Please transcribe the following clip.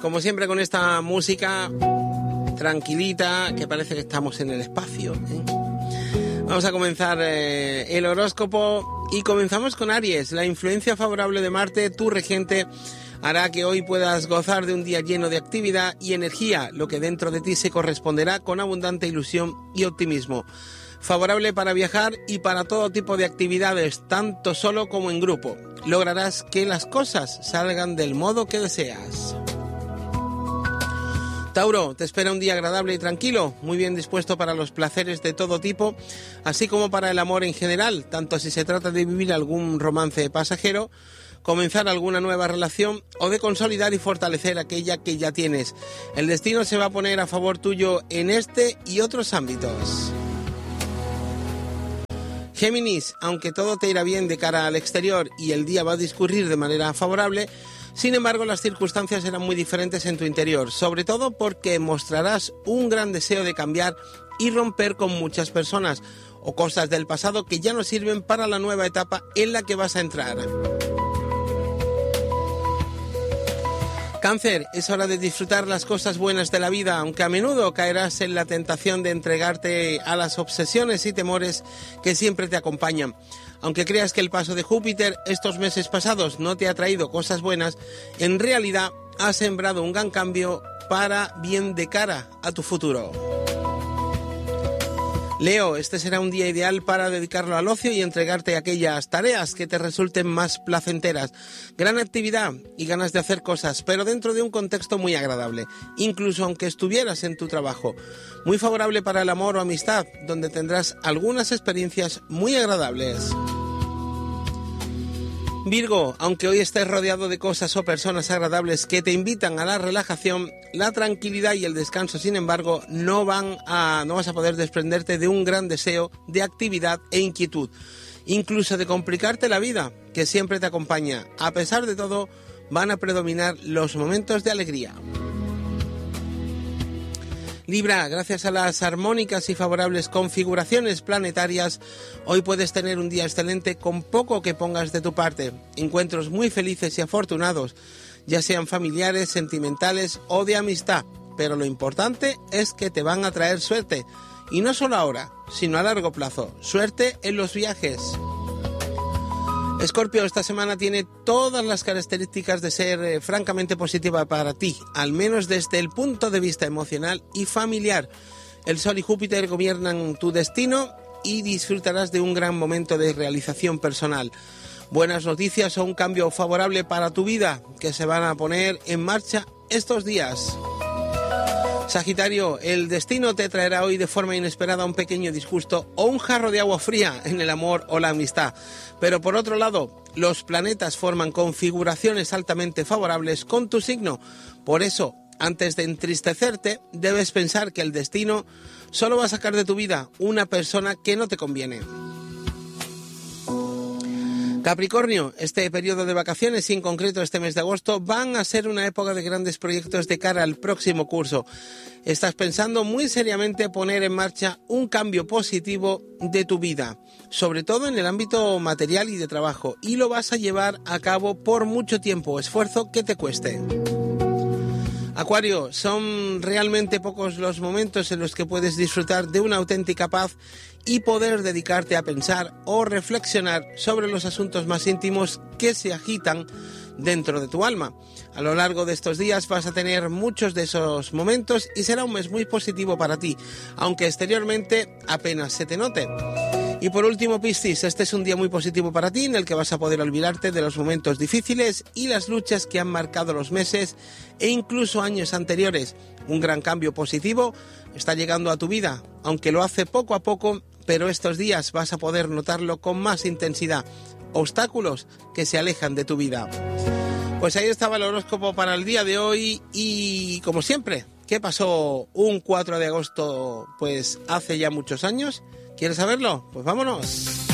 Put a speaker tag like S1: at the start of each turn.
S1: como siempre con esta música tranquilita que parece que estamos en el espacio, ¿eh? Vamos a comenzar el horóscopo y comenzamos con Aries. La influencia favorable de Marte, tu regente, hará que hoy puedas gozar de un día lleno de actividad y energía, lo que dentro de ti se corresponderá con abundante ilusión y optimismo. Favorable para viajar y para todo tipo de actividades, tanto solo como en grupo. Lograrás que las cosas salgan del modo que deseas. Tauro, te espera un día agradable y tranquilo, muy bien dispuesto para los placeres de todo tipo, así como para el amor en general, tanto si se trata de vivir algún romance pasajero, comenzar alguna nueva relación o de consolidar y fortalecer aquella que ya tienes. El destino se va a poner a favor tuyo en este y otros ámbitos. Géminis, aunque todo te irá bien de cara al exterior y el día va a discurrir de manera favorable, sin embargo las circunstancias serán muy diferentes en tu interior, sobre todo porque mostrarás un gran deseo de cambiar y romper con muchas personas o cosas del pasado que ya no sirven para la nueva etapa en la que vas a entrar. Cáncer, es hora de disfrutar las cosas buenas de la vida, aunque a menudo caerás en la tentación de entregarte a las obsesiones y temores que siempre te acompañan. Aunque creas que el paso de Júpiter estos meses pasados no te ha traído cosas buenas, en realidad ha sembrado un gran cambio para bien de cara a tu futuro. Leo, este será un día ideal para dedicarlo al ocio y entregarte a aquellas tareas que te resulten más placenteras. Gran actividad y ganas de hacer cosas, pero dentro de un contexto muy agradable, incluso aunque estuvieras en tu trabajo. Muy favorable para el amor o amistad, donde tendrás algunas experiencias muy agradables. Virgo, aunque hoy estés rodeado de cosas o personas agradables que te invitan a la relajación, la tranquilidad y el descanso, sin embargo, no vas a poder desprenderte de un gran deseo de actividad e inquietud, incluso de complicarte la vida, que siempre te acompaña. A pesar de todo, van a predominar los momentos de alegría. Libra, gracias a las armónicas y favorables configuraciones planetarias, hoy puedes tener un día excelente con poco que pongas de tu parte. Encuentros muy felices y afortunados, ya sean familiares, sentimentales o de amistad, pero lo importante es que te van a traer suerte, y no solo ahora, sino a largo plazo. Suerte en los viajes. Escorpio, esta semana tiene todas las características de ser francamente positiva para ti, al menos desde el punto de vista emocional y familiar. El Sol y Júpiter gobiernan tu destino y disfrutarás de un gran momento de realización personal. Buenas noticias o un cambio favorable para tu vida que se van a poner en marcha estos días. Sagitario, el destino te traerá hoy de forma inesperada un pequeño disgusto o un jarro de agua fría en el amor o la amistad. Pero por otro lado, los planetas forman configuraciones altamente favorables con tu signo. Por eso, antes de entristecerte, debes pensar que el destino solo va a sacar de tu vida una persona que no te conviene. Capricornio, este periodo de vacaciones y en concreto este mes de agosto van a ser una época de grandes proyectos de cara al próximo curso. Estás pensando muy seriamente poner en marcha un cambio positivo de tu vida, sobre todo en el ámbito material y de trabajo, y lo vas a llevar a cabo por mucho tiempo, esfuerzo que te cueste. Acuario, son realmente pocos los momentos en los que puedes disfrutar de una auténtica paz y poder dedicarte a pensar o reflexionar sobre los asuntos más íntimos que se agitan dentro de tu alma. A lo largo de estos días vas a tener muchos de esos momentos y será un mes muy positivo para ti, aunque exteriormente apenas se te note. Y por último, Piscis, este es un día muy positivo para ti en el que vas a poder olvidarte de los momentos difíciles y las luchas que han marcado los meses e incluso años anteriores. Un gran cambio positivo está llegando a tu vida, aunque lo hace poco a poco, pero estos días vas a poder notarlo con más intensidad. Obstáculos que se alejan de tu vida. Pues ahí estaba el horóscopo para el día de hoy y como siempre, ¿qué pasó un 4 de agosto pues hace ya muchos años? ¿Quieres saberlo? Pues vámonos.